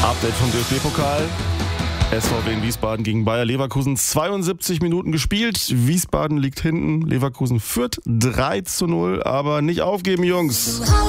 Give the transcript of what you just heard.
Update vom DFB-Pokal. SVW in Wiesbaden gegen Bayer Leverkusen. 72 Minuten gespielt. Wiesbaden liegt hinten. Leverkusen führt 3-0. Aber nicht aufgeben, Jungs.